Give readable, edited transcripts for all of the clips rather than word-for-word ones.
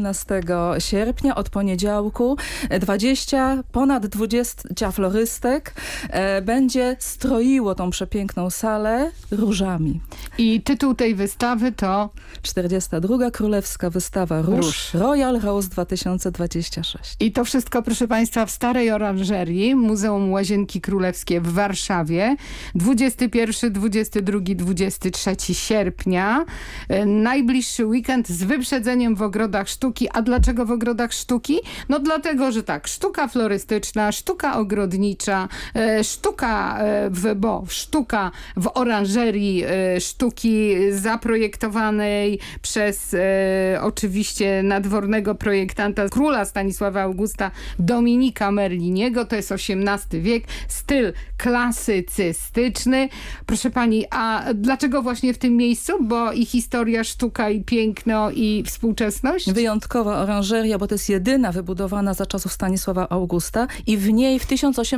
18 sierpnia od poniedziałku ponad 20 florystek będzie stroiło tą przepiękną salę różami. I tytuł tej wystawy to 42. Królewska Wystawa Róż Royal Rose 2026. I to wszystko, proszę Państwa, w Starej Oranżerii, Muzeum Łazienki Królewskie w Warszawie. 21, 22, 23 sierpnia. Najbliższy weekend z wyprzedzeniem w Ogrodach Sztuki. A dlaczego w Ogrodach Sztuki? No dlatego, że tak, sztuka florystyczna, sztuka ogrodnicza, sztuka w oranżerii sztuki zaprojektowanej przez oczywiście nadwornego projektanta króla Stanisława Augusta Dominika Merliniego. To jest XVIII wiek, styl klasycystyczny. Proszę pani, a dlaczego właśnie w tym miejscu? Bo i historia, sztuka, i piękno, i współczesność? Wyjątkowa oranżeria, bo to jest jedyna wybudowana za czasów Stanisława Augusta i w niej w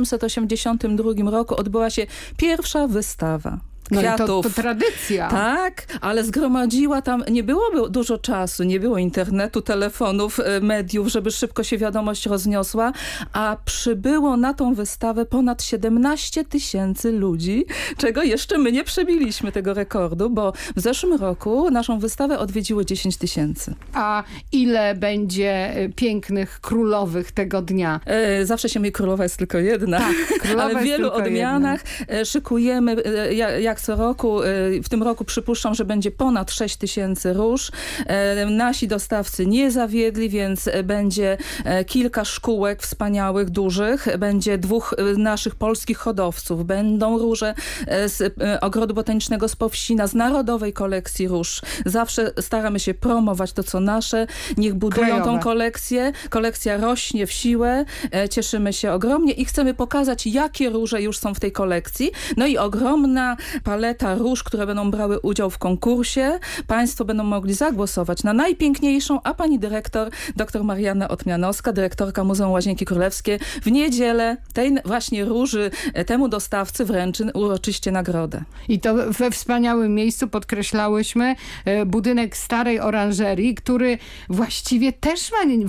1882 roku odbyła się pierwsza wystawa kwiatów. No i to tradycja. Tak, ale zgromadziła tam, nie było dużo czasu, nie było internetu, telefonów, mediów, żeby szybko się wiadomość rozniosła, a przybyło na tą wystawę ponad 17 000 ludzi, czego jeszcze my nie przebiliśmy tego rekordu, bo w zeszłym roku naszą wystawę odwiedziło 10 000. A ile będzie pięknych królowych tego dnia? Zawsze się mówi, królowa jest tylko jedna, tak, ale w wielu odmianach szykujemy, jak co roku, w tym roku przypuszczam, że będzie ponad 6 000 róż. Nasi dostawcy nie zawiedli, więc będzie kilka szkółek wspaniałych, dużych. Będzie 2 naszych polskich hodowców. Będą róże z Ogrodu Botanicznego z Powsina, z Narodowej Kolekcji Róż. Zawsze staramy się promować to, co nasze. Niech budują krajowe. Tą kolekcję. Kolekcja rośnie w siłę. Cieszymy się ogromnie i chcemy pokazać, jakie róże już są w tej kolekcji. No i ogromna paleta róż, które będą brały udział w konkursie. Państwo będą mogli zagłosować na najpiękniejszą, a pani dyrektor, dr Marianna Otmianowska, dyrektorka Muzeum Łazienki Królewskie, w niedzielę tej właśnie róży temu dostawcy wręczy uroczyście nagrodę. I to we wspaniałym miejscu podkreślałyśmy budynek Starej Oranżerii, który właściwie też ma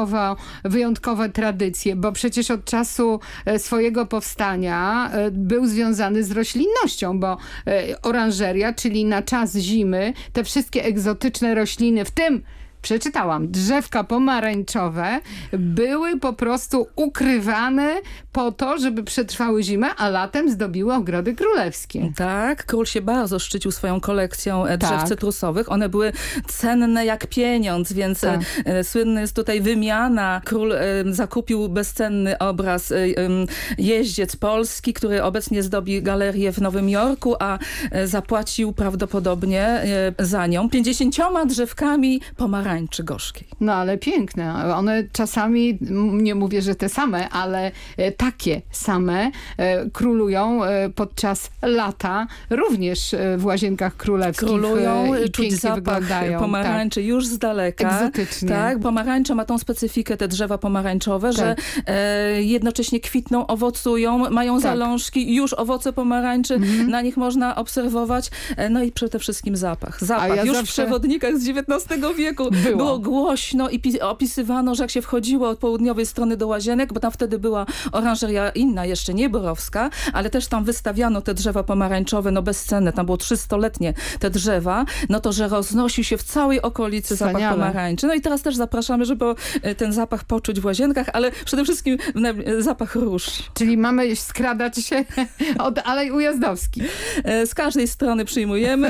wyjątkowe tradycje, bo przecież od czasu swojego powstania był związany z roślinnością, bo oranżeria, czyli na czas zimy, te wszystkie egzotyczne rośliny, w tym przeczytałam, drzewka pomarańczowe, były po prostu ukrywane po to, żeby przetrwały zimę, a latem zdobiły ogrody królewskie. Tak, król się bardzo szczycił swoją kolekcją drzew cytrusowych. One były cenne jak pieniądz, więc słynna jest tutaj wymiana. Król zakupił bezcenny obraz Jeździec Polski, który obecnie zdobi galerię w Nowym Jorku, a zapłacił prawdopodobnie za nią 50 drzewkami pomarańczy gorzkiej. No ale piękne. One czasami, nie mówię, że te same, ale takie same królują podczas lata, również w Łazienkach Królewskich. Królują i czuć zapach wyglądają. pomarańczy już z daleka. Egzotycznie. Tak, pomarańcza ma tą specyfikę, te drzewa pomarańczowe, że jednocześnie kwitną, owocują, mają zalążki, już owoce pomarańczy, na nich można obserwować. No i przede wszystkim zapach. Zapach. Już w przewodnikach z XIX wieku było głośno i opisywano, że jak się wchodziło od południowej strony do Łazienek, bo tam wtedy była oranżeria inna, jeszcze nie borowska, ale też tam wystawiano te drzewa pomarańczowe, no bezcenne, tam było 300-letnie te drzewa, no to, że roznosił się w całej okolicy zapach pomarańczy. No i teraz też zapraszamy, żeby ten zapach poczuć w Łazienkach, ale przede wszystkim zapach róż. Czyli mamy skradać się od Alei Ujazdowskich. Z każdej strony przyjmujemy.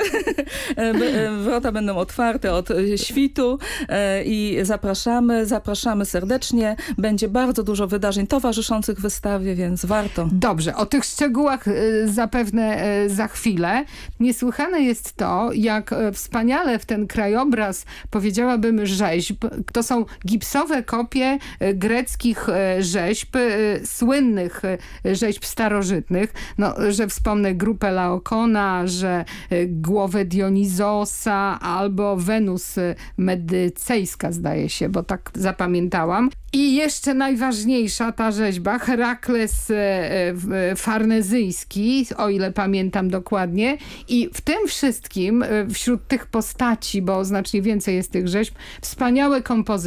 Wrota będą otwarte od świtu i zapraszamy serdecznie. Będzie bardzo dużo wydarzeń towarzyszących wystawie, więc warto. Dobrze, o tych szczegółach zapewne za chwilę. Niesłychane jest to, jak wspaniale w ten krajobraz, powiedziałabym, rzeźb. To są gipsowe kopie greckich rzeźb, słynnych rzeźb starożytnych. No, że wspomnę grupę Laokona, że głowę Dionizosa albo Wenus medycejska, zdaje się, bo tak zapamiętałam. I jeszcze najważniejsza ta rzeźba, Herakles Farnezyjski, o ile pamiętam dokładnie. I w tym wszystkim, wśród tych postaci, bo znacznie więcej jest tych rzeźb, wspaniałe kompozycje.